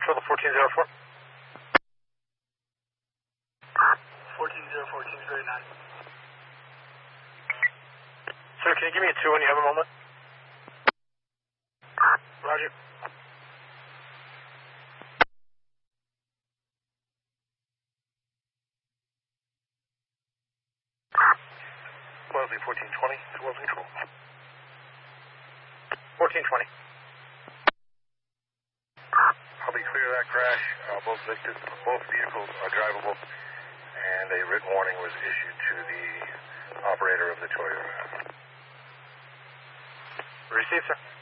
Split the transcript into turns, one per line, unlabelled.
Control to 1404.
1404, Kingsbury 9.
Sir, can you give me a 2 when you have a moment? Roger. Wellesley 1420 to Wellesley Control. 1420. I'll be clear of that crash. Both vehicles are drivable, and a written warning was issued to the operator of the Toyota. Received, sir.